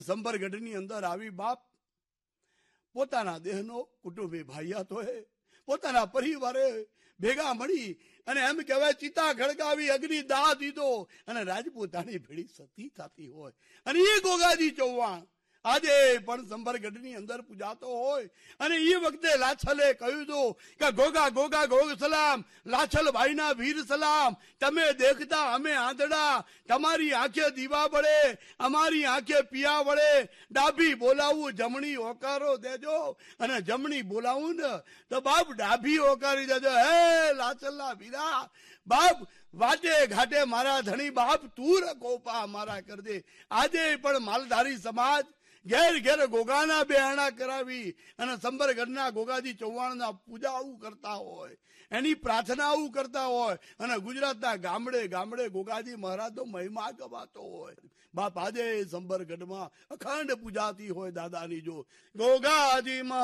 સંબરગઢની અંદર આવી બાપ પોતાના દેહનો કુટુંબી ભાઈયાત હોય, પોતાના પરિવારે ભેગા મળી અને એમ કહેવાય ચિતા ખડકાવી, અગ્નિ દાહ દીધો અને રાજપૂતાણી ભેળી સતી થતી હોય. અને એ ગોગાજી ચૌહાણ આજે પણ સંબરગઢની અંદર પૂજાતો હોય. અને એ વખતે લાછલે કહ્યું હતું કે ગોગા ગોગા ગોગ સલામ, લાછલ ભાઈના વીર સલામ, તમે દેખતા અમે આંધળા, તમારી આંખે દીવા વળે, અમારી આંખે પિયા વળે, ડાભી બોલાવું જમણી હોકારો દેજો, અને જમણી બોલાવું ને તો બાપ ડાભી હોકારી દેજો. હે લાછલના વીરા બાપ, વાટે ઘાટે મારા ધણી બાપ, તું કોપા મારા કર દે. આજે પણ માલધારી સમાજ ઘેર ઘેર ગોગાના બેહાણા કરાવી અને સંબરગઢના ગોગાજી ચૌહાણના પૂજા આવું કરતા હોય, એની પ્રાર્થના આવું કરતા હોય, અને ગુજરાતના ગામડે ગામડે ગોગાજી મહારાજનો મહિમા ગવાતો હોય. બાપ આજે સંબરગઢમાં અખંડ પૂજાતી હોય દાદાની. જો ગોગાજી